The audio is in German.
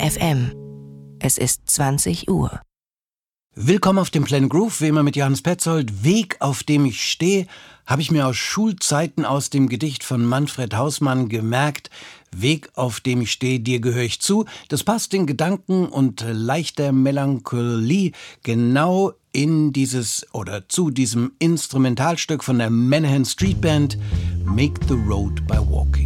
FM. Es ist 20 Uhr. Willkommen auf dem Planet Groove, wie immer mit Johannes Petzold. Weg, auf dem ich stehe, habe ich mir aus Schulzeiten aus dem Gedicht von Manfred Hausmann gemerkt. Weg, auf dem ich stehe, dir gehöre ich zu. Das passt in Gedanken und leichter Melancholie genau in dieses oder zu diesem Instrumentalstück von der Menahan Street Band Make the Road by Walking.